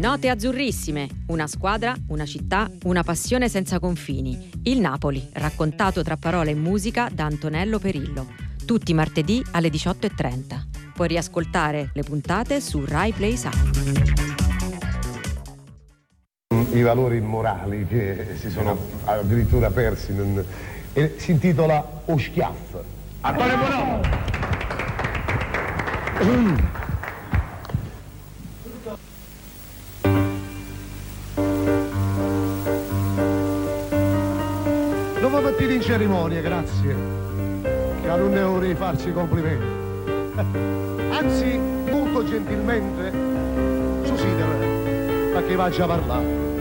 Note azzurrissime, una squadra, una città, una passione senza confini. Il Napoli, raccontato tra parole e musica da Antonello Perillo. Tutti martedì alle 18:30. Puoi riascoltare le puntate su Rai Play Sound. I valori morali che si sono addirittura persi. Si intitola O Schiaff. Antonio Bono! Non vi mettete in cerimonia, grazie, che non devo rifarci i complimenti. Anzi, molto gentilmente, susidere, perché faccia parlare.